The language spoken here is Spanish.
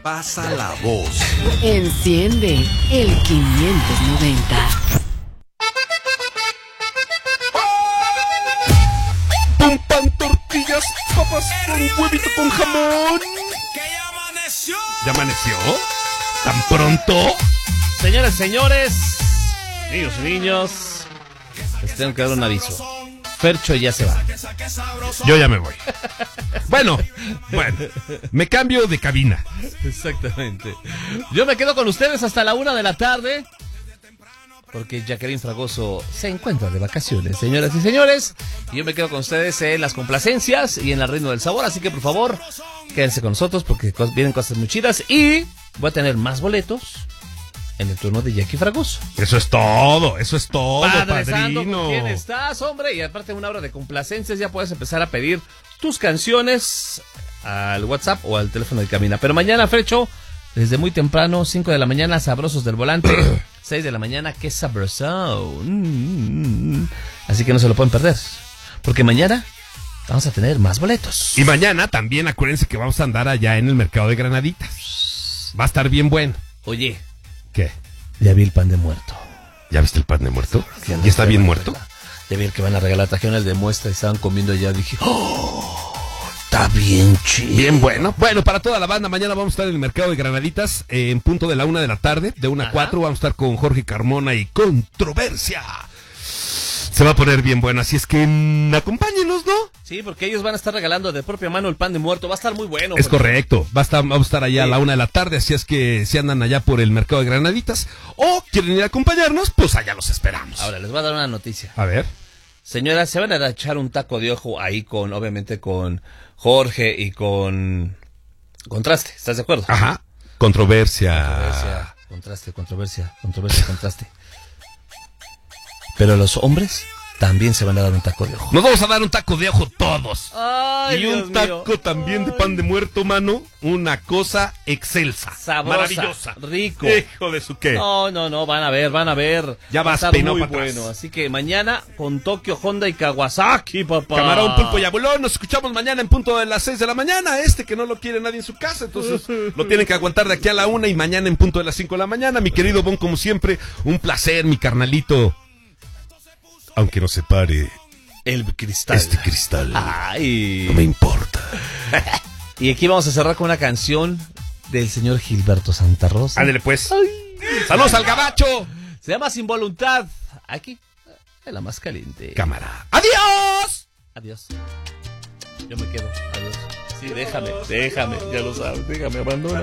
Pasa la voz. Enciende el 590. Un pan, tortillas, papas con huevito con jamón. ¿Ya amaneció? ¿Tan pronto? Señoras y señores, niños y niños, les tengo que dar un aviso. Fercho ya se va. Yo ya me voy. Bueno, me cambio de cabina. Exactamente. Yo me quedo con ustedes hasta la 1 de la tarde, porque Jacqueline Fragoso se encuentra de vacaciones, señoras y señores. Y yo me quedo con ustedes en las complacencias y en el ritmo del sabor. Así que por favor, quédense con nosotros porque vienen cosas muy chidas. Y voy a tener más boletos en el turno de Jackie Fragoso. Eso es todo, Padre Santo, padrino. ¿con quién estás, hombre? Y aparte de una hora de complacencias, ya puedes empezar a pedir tus canciones al WhatsApp o al teléfono de cabina. Pero mañana, Frecho, desde muy temprano, 5 de la mañana, Sabrosos del Volante, 6 de la mañana, qué sabroso. Así que no se lo pueden perder, porque mañana vamos a tener más boletos. Y mañana también acuérdense que vamos a andar allá en el mercado de Granaditas. Va a estar bien bueno. Oye, ¿Qué? ya vi el pan de muerto. ¿Ya viste el pan de muerto? ¿Ya ¿Ya está bien muerto? Ya vi el que van a regalar, trajeron el de muestra y estaban comiendo ya. Dije, está bien chido. Bien bueno. Bueno, para toda la banda, mañana vamos a estar en el mercado de Granaditas en punto de la 1 de la tarde, de 1 a 4. Vamos a estar con Jorge Carmona y Controversia. Se va a poner bien bueno, así es que acompáñenos, ¿no? Sí, porque ellos van a estar regalando de propia mano el pan de muerto. Va a estar muy bueno. Es correcto. Vamos a estar allá a la 1 de la tarde, así es que si andan allá por el mercado de Granaditas o quieren ir a acompañarnos, pues allá los esperamos. Ahora, les voy a dar una noticia. A ver. Señoras, se van a echar un taco de ojo ahí obviamente con Jorge y con Contraste. ¿Estás de acuerdo? Ajá. Controversia. Controversia. Pero los hombres también se van a dar un taco de ojo. Nos vamos a dar un taco de ojo todos. Ay, y un taco también de pan de muerto, mano. Una cosa excelsa. Sabrosa, maravillosa. Rico. Hijo de su qué. No, van a ver. Ya va a vas estar peinado muy para atrás. bueno. Así que mañana con Tokio, Honda y Kawasaki, papá. Camarón, pulpo y abulón. Nos escuchamos mañana en punto de las 6 de la mañana. Que no lo quiere nadie en su casa. Entonces lo tienen que aguantar de aquí a la 1 y mañana en punto de las 5 de la mañana. Mi querido Bon, como siempre, un placer, mi carnalito. Aunque nos separe el cristal. este cristal. Ay. No me importa. Y aquí vamos a cerrar con una canción del señor Gilberto Santa Rosa. Ándale pues. ¡Saludos al gabacho! Se llama Sin Voluntad. Aquí, en la más caliente. Cámara. ¡Adiós! Adiós. Yo me quedo. Adiós. Sí, déjame. Ya lo sabes. Déjame, abandona.